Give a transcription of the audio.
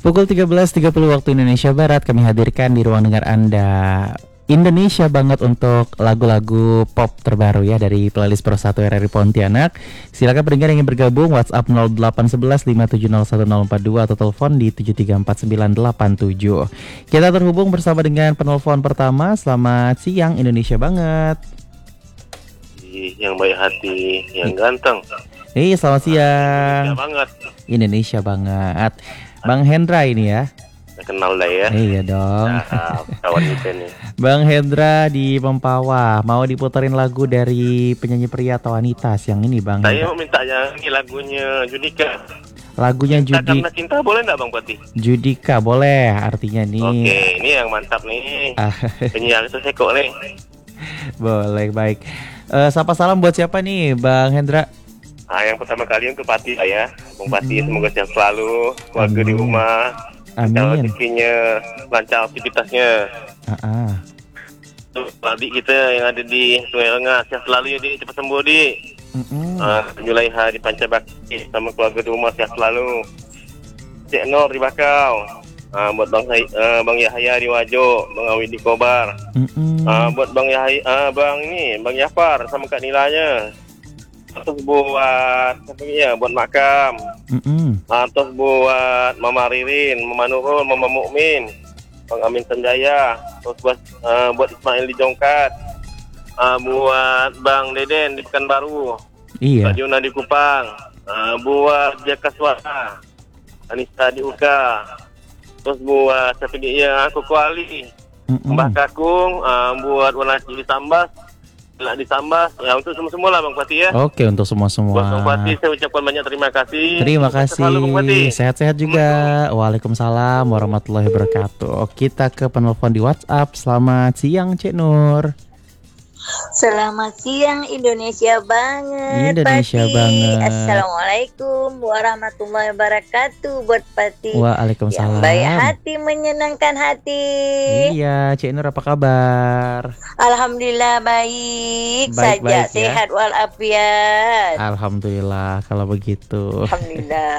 Pukul 13.30 waktu Indonesia Barat kami hadirkan di ruang dengar Anda Indonesia banget untuk lagu-lagu pop terbaru ya dari playlist Pro 1 RRI Pontianak. Silakan pendengar yang ingin bergabung WhatsApp 0811 5701042 atau telepon di 734987. Kita terhubung bersama dengan penelpon pertama. Selamat siang Indonesia banget. Yang baik hati, yang ganteng. Selamat siang. Indonesia banget. Indonesia banget. Bang Hendra ini ya. Kenal lah ya. Iya dong. Nah, kawan kita nih. Bang Hendra di Mempawah, mau diputerin lagu dari penyanyi pria atau wanita siang ini Bang Saya Hendra? mau minta nyanyi lagunya Judika. Lagunya Karena cinta boleh nggak Bang Pati? Judika boleh artinya nih. Oke, ini yang mantap nih. Penyiar itu Seko nih. Boleh, baik. Sapa salam buat siapa nih Bang Hendra? Yang pertama kali untuk Pati ya. Bang Pati semoga sehat selalu, keluarga di rumah. Lancar rezekinya, lancar aktivitasnya. Adik kita yang ada di Sungai Lengah, sehat selalu ya Dik, cepat sembuh Dik. Julaiha di Pancabakti sama keluarga di rumah sehat selalu. Cik Nur di Bakau, buat Bang Yahya di Wajo, Bang Awi di Kobar. Buat Bang Yahya, Bang Yafar sama Kak Nilanya. Terus buat buat Makam. Terus buat Mama Ririn, Mama Nurul, Mama Mukmin, Bang Amin Sanjaya. Terus buat Ismail di Jongkat. Buat Bang Deden di Pekanbaru. Iya. Kak Juna di Kupang. Buat Jaka Suara, Anissa di Uka. Terus buat Koko Ali, Mbah Kakung, buat Wanaci di Sambas. Di Sambas, ya untuk semua lah Bang Pati ya. Oke, untuk semua. Buat Bang Pati saya ucapkan banyak terima kasih. Terima kasih. Selalu, Bang Pati. Sehat-sehat juga. Waalaikumsalam warahmatullahi wabarakatuh. Kita ke penelpon di WhatsApp. Selamat siang Cik Nur. Selamat siang Indonesia banget. Indonesia Pati. banget. Assalamualaikum warahmatullahi wabarakatuh buat Pati. Waalaikumsalam. Yang baik hati menyenangkan hati. Iya, Cik Nur apa kabar? Alhamdulillah baik Baik saja, ya? sehat walafiat. Alhamdulillah kalau begitu. Alhamdulillah.